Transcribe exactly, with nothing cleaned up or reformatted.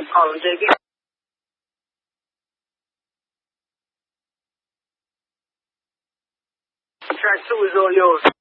Harlem J B. Track two is all yours.